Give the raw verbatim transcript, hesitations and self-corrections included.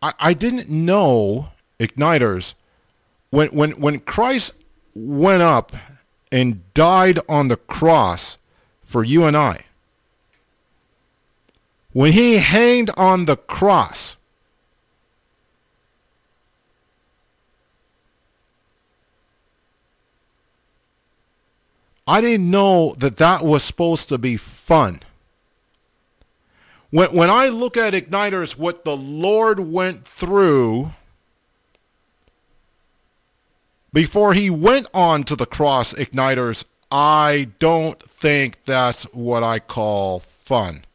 I, I didn't know, Igniters, when, when, when Christ went up and died on the cross for you and I, when he hanged on the cross, I didn't know that that was supposed to be fun. When, when I look at Igniters, what the Lord went through before he went on to the cross, Igniters, I don't think that's what I call fun.